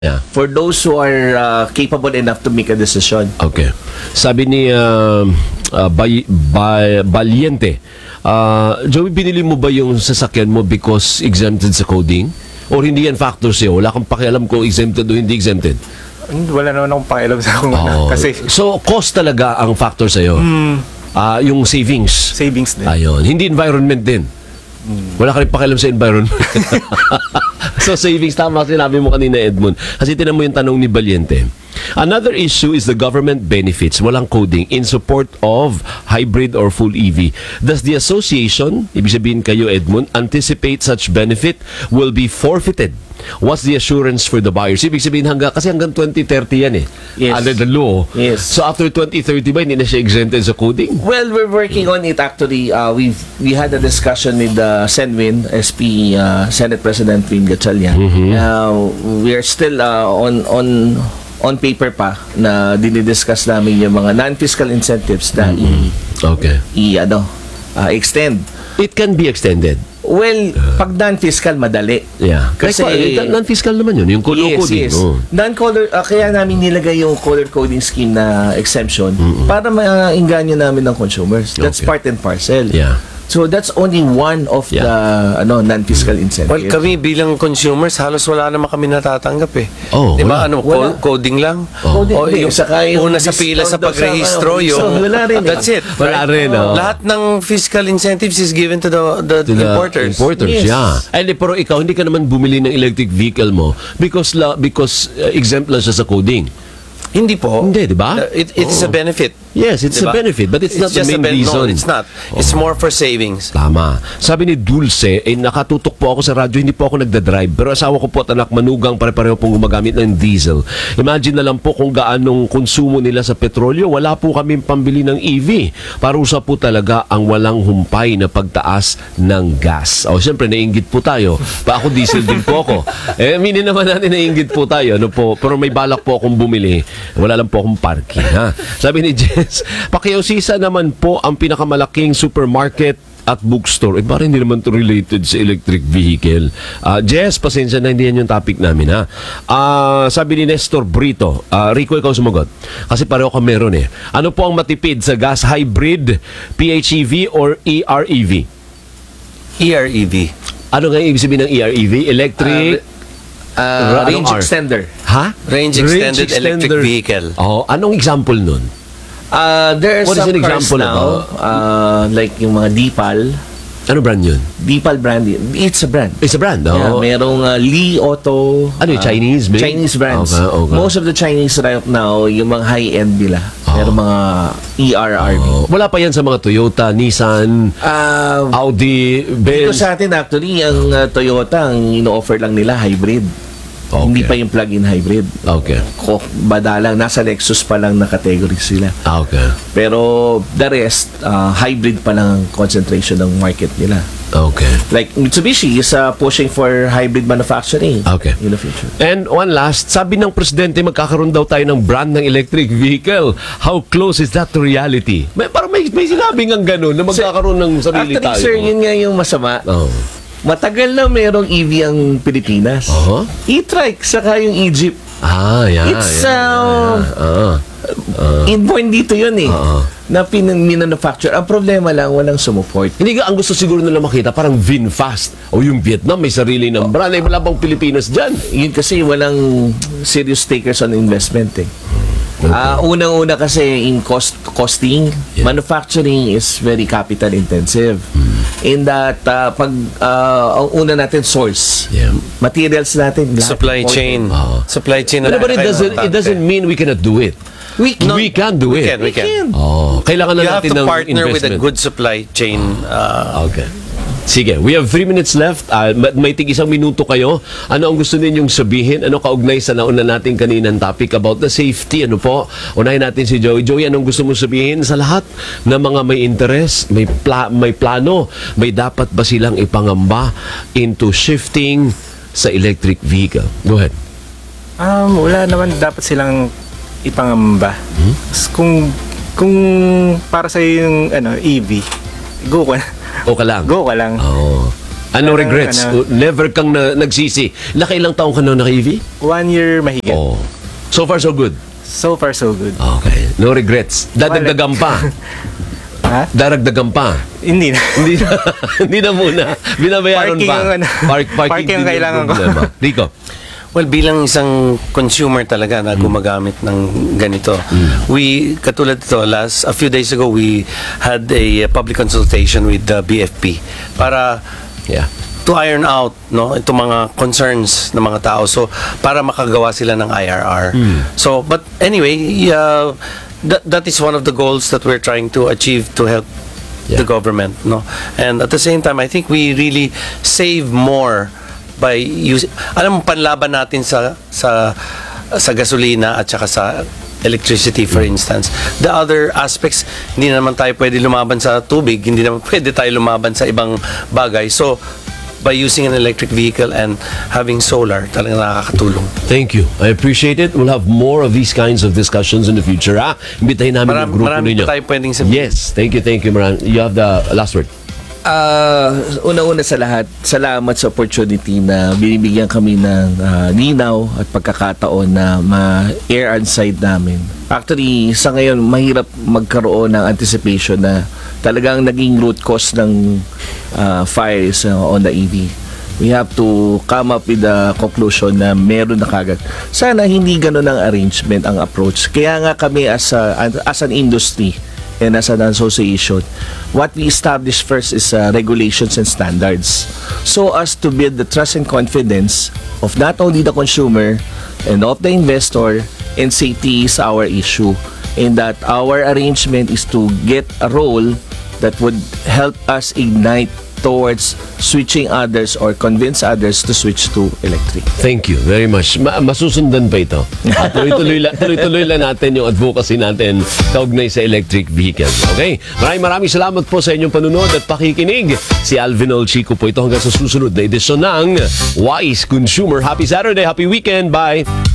Yeah. For those who are capable enough to make a decision. Okay. Sabi ni Valiente, Joey, binili mo ba yung sasakyan mo because exempted sa coding? Or hindi yan factor sa'yo? Wala kang pakialam kung exempted o hindi exempted? Wala naman akong pakialam sa kung kasi So, cost talaga ang factor sa'yo? Yung savings? savings din. Ayun. Hindi environment din? Wala ka rin pakialam sa environment. So, savings, tama sinabi mo kanina, Edmund. Kasi tinan mo yung tanong ni Valiente. Another issue is the government benefits, walang coding, in support of hybrid or full EV. Does the association, ibig sabihin kayo, Edmund, anticipate such benefit will be forfeited? What's the assurance for the buyers? Ibig sabihin kasi hanggang 2030 yan eh. Yes. Under the law. Yes. So after 2030 ba, hindi na siya exempted sa coding? Well, we're working on it actually. We had a discussion with Senwin, SP, Senate President Win Gatchalian. We are still on paper pa na dinidiscuss namin yung mga non-fiscal incentives na Okay. extend. It can be extended. Well, pag non-fiscal, madali. Yeah. Kasi non-fiscal naman yun, yung color coding. Yes. Non-color, kaya namin nilagay yung color coding scheme na exemption para maingganyo namin ng consumers. That's Okay. part and parcel. Yeah. So that's only one of the non-fiscal incentives. Well, kami bilang consumers, halos wala naman kami natatanggap eh. Oh, Di wala. ba? Wala. Coding lang? Coding, O, hindi. yung Saka yung una sa pila sa discount pagrehistro, sa- yung... wala rin eh. That's it. Wala right? rin, oh. Lahat ng fiscal incentives is given to the To the importers. Importers, Yes. yeah. And pero ikaw, hindi ka naman bumili ng electric vehicle mo because exempt lang siya sa coding. Hindi po. Hindi, di ba? It's a benefit. Yes, it's a Diba? benefit, but it's not the just main a reason. No, it's not. It's more for savings. Tama. Sabi ni Dulce, nakatutok po ako sa radyo, hindi po ako nagdadrive. Pero asawa ko po at anak manugang, pare-pareho pong gumagamit ng diesel. Imagine na lang po kung gaanong konsumo nila sa petrolyo. Wala po kaming pambili ng EV. Parusa po talaga ang walang humpay na pagtaas ng gas. O, siyempre, nainggit po tayo. Ako diesel din po ako. Aminin naman natin nainggit po tayo. Ano po? Pero may balak po akong bumili. Wala lang po akong parking. Ha? Sabi ni Jess, Pakiusisa naman po ang pinakamalaking supermarket at bookstore. Parang hindi naman to related sa electric vehicle. Jess, pasensya na, hindi yan yung topic namin, ha? Sabi ni Nestor Brito, Rico, ikaw sumagot. Kasi pareho ka meron eh. Ano po ang matipid sa gas hybrid, PHEV or EREV? EREV. Ano nga ibig sabihin ng EREV? Electric? Range R? extender. Ha? Range extended electric vehicle. Oh, anong example nun? There are What is some an cars example now, like yung mga Deepal. Ano brand yun? Deepal brand. It's a brand. It's a brand, oh. Yeah, merong Li Auto. Ano yung Chinese? Made? Chinese brands. Okay. Most of the Chinese right now, yung mga high-end nila. Merong mga ERRV. Wala pa yan sa mga Toyota, Nissan, Audi, Dito Benz. sa atin actually, ang Toyota, ang ino-offer lang nila hybrid. Okay. Hindi pa yung plug-in hybrid. Okay. Badalang, nasa Lexus pa lang na category sila. Okay. Pero the rest, hybrid pa lang ang concentration ng market nila. Okay. Like Mitsubishi is pushing for hybrid manufacturing Okay. in the future. And one last, sabi ng presidente magkakaroon daw tayo ng brand ng electric vehicle. How close is that to reality? Parang may sinabing ang ganun na magkakaroon ng sarili Actually, tayo. sir, yun nga yung masama. Oh. Matagal na merong EV ang Pilipinas. Uh-huh. E-trike, saka yung Egypt. Yeah. It's, yeah. inborn dito yun eh. Na minanufacture. Ang problema lang, walang sumuport. Hindi ka, ang gusto siguro nila makita, parang VinFast. O yung Vietnam, may sarili ng brand. Wala bang Pilipinas dyan? Yun kasi walang serious takers on investment eh. Unang-una kasi in costing, manufacturing is very capital intensive. In that, pag ang una natin source, materials natin, lahat Supply imported. chain. Supply chain. But it doesn't mean we cannot do it. We can do it. We can. Kailangan na You have natin to ng partner with a investment. good supply chain. Okay. Sige, we have 3 minutes left. May tig-1 minuto kayo. Ano ang gusto ninyong sabihin? Ano kaugnay sa nauna natin kaninang topic about the safety? Ano po? Unahin natin si Joey. Joey, anong gusto mo sabihin sa lahat ng mga may interest, may plano, may dapat ba silang ipangamba into shifting sa electric vehicle? Go ahead. Wala naman dapat silang ipangamba. Kung para sa yung EV, go ka. O ka lang? Go ka lang. Oo. Ano regrets? Never kang nagsisi. Nakailang taong ka na naka-EV? 1 year mahigit. Oh. So far, so good. So far, so good. Okay. No regrets. Dadagdagan pa. Ha? Daragdagan pa. Hindi na. Hindi na, hindi na muna. Binabayaran Parking pa. ang ano. Parking din ang kailangan ko. problema. Rico. Well, bilang isang consumer talaga na gumagamit ng ganito, we, katulad ito, a few days ago, we had a public consultation with the BFP para Yeah. to iron out itong mga concerns ng mga tao, so para makagawa sila ng IRR. So but anyway, that is one of the goals that we're trying to achieve to help the government, and at the same time I think we really save more by using, alam mo, panlaban natin sa gasolina at saka sa electricity, for instance. The other aspects, hindi naman tayo pwede lumaban sa tubig, hindi naman pwede tayo lumaban sa ibang bagay. So, by using an electric vehicle and having solar, talagang nakakatulong. Thank you. I appreciate it. We'll have more of these kinds of discussions in the future. Imbitahin namin yung grupo Marami ninyo. pa tayo pwedeng sabihin. Yes. Thank you. You have the last word. Una-una sa lahat, salamat sa opportunity na binibigyan kami ng linaw at pagkakataon na ma-air on side namin. Actually, sa ngayon, mahirap magkaroon ng anticipation na talagang naging root cause ng fires on the EV. We have to come up with a conclusion na meron na kagad. Sana hindi ganun ang arrangement, ang approach. Kaya nga kami as an industry and as an association, what we establish first is regulations and standards, so as to build the trust and confidence of not only the consumer and of the investor, and safety is our issue, and that our arrangement is to get a role that would help us ignite towards switching others or convince others to switch to electric. Thank you very much. Masusundan pa ito. Tuloy-tuloy lang natin yung advocacy natin kaugnay sa electric vehicles. Okay? Maraming salamat po sa inyong panunod at pakikinig. Si Alvin Olchico po ito hanggang sa susunod na edisyon ng Wise Consumer. Happy Saturday, happy weekend. Bye!